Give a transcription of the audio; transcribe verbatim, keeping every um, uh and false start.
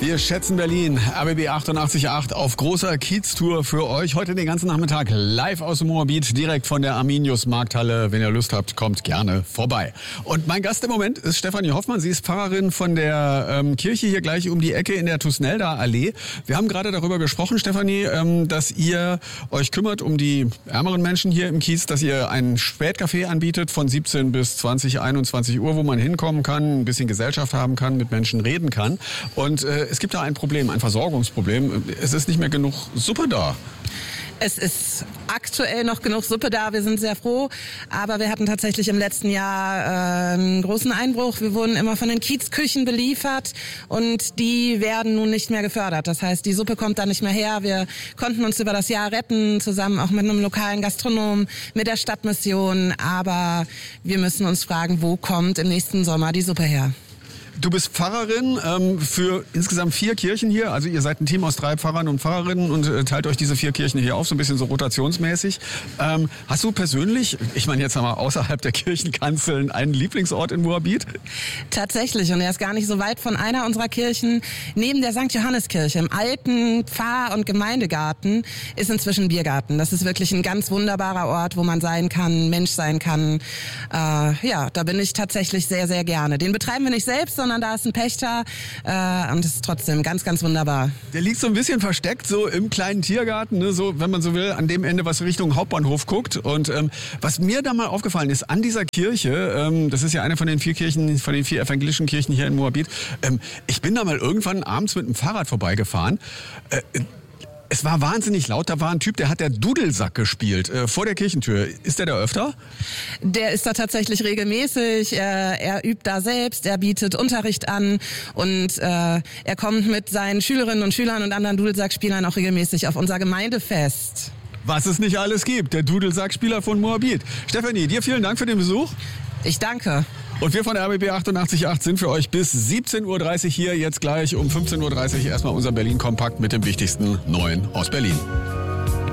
Wir schätzen Berlin, R B B achtundachtzig Komma acht auf großer Kiez-Tour für euch. Heute den ganzen Nachmittag live aus dem Moabit, direkt von der Arminius Markthalle. Wenn ihr Lust habt, kommt gerne vorbei. Und mein Gast im Moment ist Stefanie Hoffmann. Sie ist Pfarrerin von der ähm, Kirche hier gleich um die Ecke in der Tusnelda Allee. Wir haben gerade darüber gesprochen, Stefanie, ähm, dass ihr euch kümmert um die ärmeren Menschen hier im Kiez, dass ihr ein Spätcafé anbietet von siebzehn bis zwanzig, einundzwanzig Uhr, wo man hinkommen kann, ein bisschen Gesellschaft haben kann, mit Menschen reden kann. Und äh, es gibt da ein Problem, ein Versorgungsproblem. Es ist nicht mehr genug Suppe da. Es ist aktuell noch genug Suppe da. Wir sind sehr froh. Aber wir hatten tatsächlich im letzten Jahr äh, einen großen Einbruch. Wir wurden immer von den Kiezküchen beliefert und die werden nun nicht mehr gefördert. Das heißt, die Suppe kommt da nicht mehr her. Wir konnten uns über das Jahr retten, zusammen auch mit einem lokalen Gastronom, mit der Stadtmission. Aber wir müssen uns fragen, wo kommt im nächsten Sommer die Suppe her? Du bist Pfarrerin ähm, für insgesamt vier Kirchen hier. Also ihr seid ein Team aus drei Pfarrern und Pfarrerinnen und äh, teilt euch diese vier Kirchen hier auf, so ein bisschen so rotationsmäßig. Ähm, hast du persönlich, ich meine jetzt mal außerhalb der Kirchenkanzeln, einen Lieblingsort in Moabit? Tatsächlich, und er ist gar nicht so weit von einer unserer Kirchen. Neben der Sankt Johanneskirche im alten Pfarr- und Gemeindegarten ist inzwischen Biergarten. Das ist wirklich ein ganz wunderbarer Ort, wo man sein kann, Mensch sein kann. Äh, ja, da bin ich tatsächlich sehr, sehr gerne. Den betreiben wir nicht selbst, sondern da ist ein Pächter äh, und es ist trotzdem ganz, ganz wunderbar. Der liegt so ein bisschen versteckt, so im kleinen Tiergarten, ne, so, wenn man so will, an dem Ende, was Richtung Hauptbahnhof guckt. Und ähm, was mir da mal aufgefallen ist, an dieser Kirche, ähm, das ist ja eine von den vier Kirchen, von den vier evangelischen Kirchen hier in Moabit, ähm, ich bin da mal irgendwann abends mit dem Fahrrad vorbeigefahren. Äh, Es war wahnsinnig laut. Da war ein Typ, der hat der Dudelsack gespielt äh, vor der Kirchentür. Ist der da öfter? Der ist da tatsächlich regelmäßig. Er, er übt da selbst, er bietet Unterricht an und äh, er kommt mit seinen Schülerinnen und Schülern und anderen Dudelsackspielern auch regelmäßig auf unser Gemeindefest. Was es nicht alles gibt. Der Dudelsackspieler von Moabit. Stefanie, dir vielen Dank für den Besuch. Ich danke. Und wir von der R B B achtundachtzig Komma acht sind für euch bis siebzehn Uhr dreißig hier. Jetzt gleich um fünfzehn Uhr dreißig erstmal unser Berlin-Kompakt mit dem Wichtigsten Neuen aus Berlin.